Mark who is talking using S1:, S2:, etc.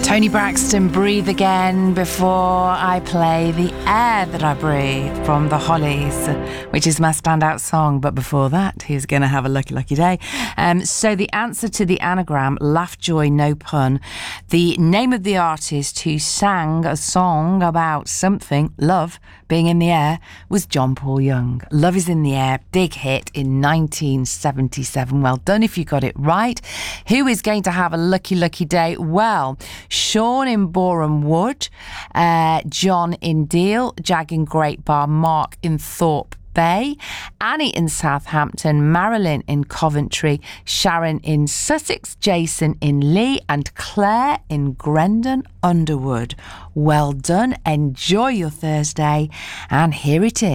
S1: Tony Braxton, Breathe Again, before I play The Air That I Breathe from The Hollies, which is my standout song. But before that, who's going to have a lucky, lucky day? So the answer to the anagram, laugh, joy, no pun, the name of the artist who sang a song about something, love, being in the air, was John Paul Young. Love is in the Air, big hit in 1977. Well done if you got it right. Who is going to have a lucky, lucky day? Well, Sean in Boreham Wood, John in Deal, Jag in Great Bar, Mark in Thorpe Bay, Annie in Southampton, Marilyn in Coventry, Sharon in Sussex, Jason in Lee, and Claire in Grendon Underwood. Well done. Enjoy your Thursday, and here it is.